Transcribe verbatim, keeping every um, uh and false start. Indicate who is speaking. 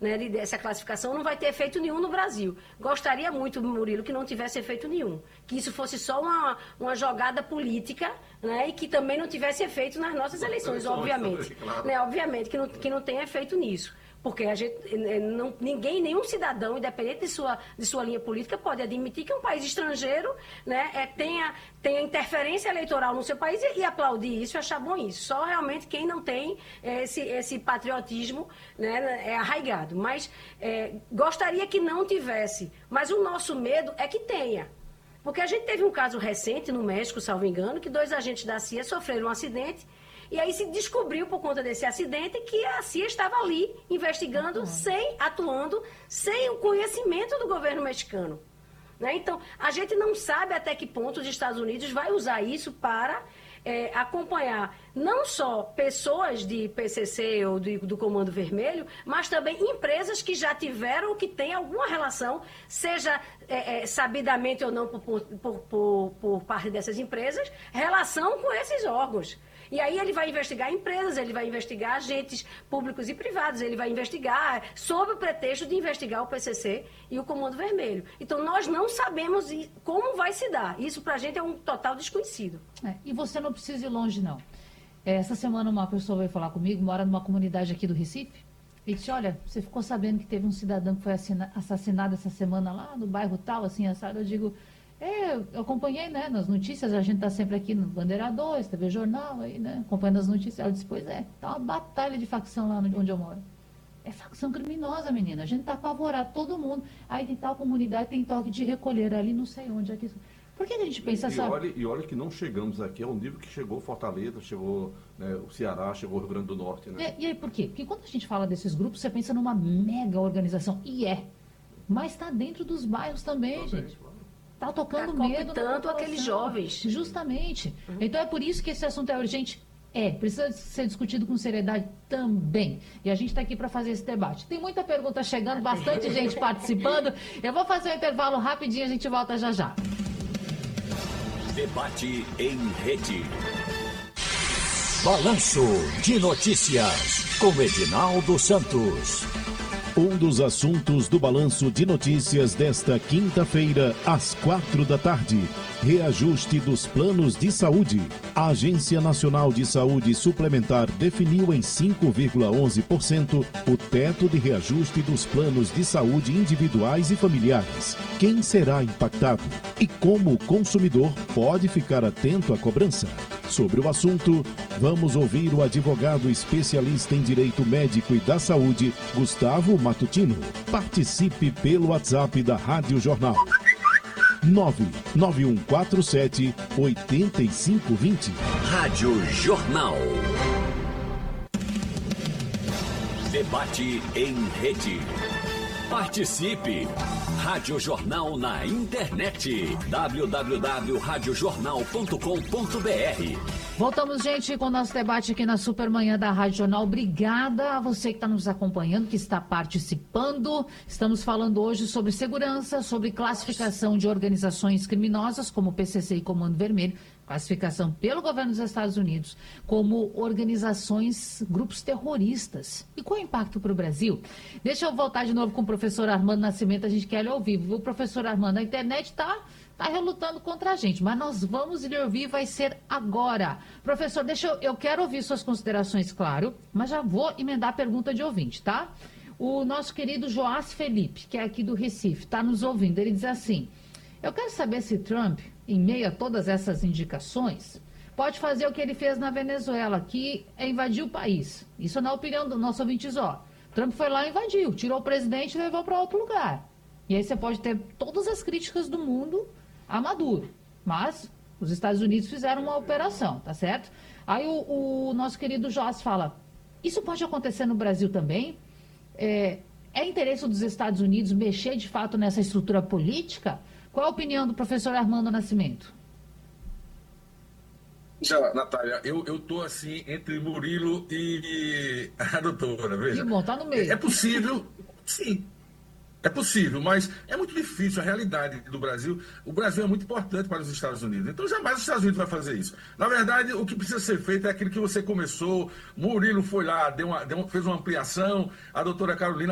Speaker 1: né, dessa classificação, não vai ter efeito nenhum no Brasil. Gostaria muito, Murilo, que não tivesse efeito nenhum. Que isso fosse só uma, uma jogada política, né, e que também não tivesse efeito nas nossas eleições, obviamente. Claro. Né, obviamente que não, que não tem efeito nisso. Porque a gente, não, ninguém, nenhum cidadão, independente de sua, de sua linha política, pode admitir que um país estrangeiro, né, é, tenha, tenha interferência eleitoral no seu país e, e aplaudir isso e achar bom isso. Só realmente quem não tem é, esse, esse patriotismo, né, é arraigado. Mas é, gostaria que não tivesse. Mas o nosso medo é que tenha. Porque a gente teve um caso recente no México, salvo engano, que dois agentes da C I A sofreram um acidente. E aí se descobriu, por conta desse acidente, que a C I A estava ali, investigando, uhum. sem, atuando, sem o conhecimento do governo mexicano. Né? Então, a gente não sabe até que ponto os Estados Unidos vai usar isso para é, acompanhar não só pessoas de P C C ou de, do Comando Vermelho, mas também empresas que já tiveram ou que têm alguma relação, seja é, é, sabidamente ou não por, por, por, por parte dessas empresas, relação com esses órgãos. E aí ele vai investigar empresas, ele vai investigar agentes públicos e privados, ele vai investigar sob o pretexto de investigar o P C C e o Comando Vermelho. Então, nós não sabemos como vai se dar. Isso, para a gente, é um total desconhecido.
Speaker 2: É, e você não precisa ir longe, não. Essa semana, uma pessoa veio falar comigo, mora numa comunidade aqui do Recife, e disse, olha, você ficou sabendo que teve um cidadão que foi assassinado essa semana lá no bairro tal, assim, assado? Eu digo... É, eu acompanhei, né, nas notícias, a gente está sempre aqui no Bandeira dois, T V Jornal, aí, né, acompanhando as notícias. Ela disse, pois é, tá uma batalha de facção lá onde eu moro. É facção criminosa, menina, a gente tá apavorado, todo mundo. Aí tem tal comunidade, tem toque de recolher ali, não sei onde. Aqui. Por que, que a gente pensa,
Speaker 3: e,
Speaker 2: sabe?
Speaker 3: E olha, e olha que não chegamos aqui ao nível que chegou Fortaleza, chegou, né, o Ceará, chegou o Rio Grande do Norte, né?
Speaker 2: É, e aí por quê? Porque quando a gente fala desses grupos, você pensa numa mega organização, e é. Mas está dentro dos bairros também, também gente. Claro. Está tocando tá medo.
Speaker 1: Tanto aqueles jovens.
Speaker 2: Justamente. Uhum. Então é por isso que esse assunto é urgente. É, precisa ser discutido com seriedade também. E a gente está aqui para fazer esse debate. Tem muita pergunta chegando, bastante gente participando. Eu vou fazer um intervalo rapidinho, a gente volta já já.
Speaker 4: Debate em rede. Balanço de Notícias, com Edinaldo Santos.
Speaker 5: Um dos assuntos do Balanço de Notícias desta quinta-feira, às quatro da tarde. Reajuste dos planos de saúde. A Agência Nacional de Saúde Suplementar definiu em cinco vírgula onze por cento o teto de reajuste dos planos de saúde individuais e familiares. Quem será impactado? E como o consumidor pode ficar atento à cobrança? Sobre o assunto, vamos ouvir o advogado especialista em direito médico e da saúde, Gustavo Matutino. Participe pelo WhatsApp da Rádio Jornal. nove nove um quatro sete oito cinco dois zero.
Speaker 4: Rádio Jornal. Debate em rede. Participe! Rádio Jornal na internet. w w w ponto rádio jornal ponto com ponto b r.
Speaker 2: Voltamos, gente, com o nosso debate aqui na Supermanhã da Rádio Jornal. Obrigada a você que está nos acompanhando, que está participando. Estamos falando hoje sobre segurança, sobre classificação de organizações criminosas, como o P C C e Comando Vermelho, classificação pelo governo dos Estados Unidos como organizações, grupos terroristas. E qual é o impacto para o Brasil? Deixa eu voltar de novo com o professor Armando Nascimento, a gente quer lhe ouvir. O professor Armando, a internet está... Está relutando contra a gente, mas nós vamos lhe ouvir, vai ser agora. Professor, deixa eu, eu quero ouvir suas considerações, claro, mas já vou emendar a pergunta de ouvinte, tá? O nosso querido Joás Felipe, que é aqui do Recife, está nos ouvindo, ele diz assim, eu quero saber se Trump, em meio a todas essas indicações, pode fazer o que ele fez na Venezuela, que é invadir o país. Isso na opinião do nosso ouvinte, ó. Trump foi lá e invadiu, tirou o presidente e levou para outro lugar. E aí você pode ter todas as críticas do mundo a Maduro, mas os Estados Unidos fizeram uma operação, tá certo? Aí o, o nosso querido Joás fala, isso pode acontecer no Brasil também? É, é interesse dos Estados Unidos mexer de fato nessa estrutura política? Qual a opinião do professor Armando Nascimento?
Speaker 6: Já, Natália, eu, eu tô assim entre Murilo e a doutora, veja.
Speaker 2: Que bom, tá no meio.
Speaker 6: É possível, sim. É possível, mas é muito difícil a realidade do Brasil. O Brasil é muito importante para os Estados Unidos. Então, jamais os Estados Unidos vai fazer isso. Na verdade, o que precisa ser feito é aquilo que você começou. Murilo foi lá, deu uma, deu uma, fez uma ampliação. A doutora Carolina